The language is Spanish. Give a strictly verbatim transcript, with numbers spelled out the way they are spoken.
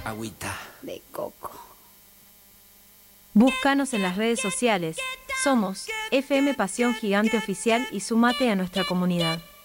Agüita. De coco. Búscanos en las redes sociales. Somos F M Pasión Gigante Oficial y sumate a nuestra comunidad.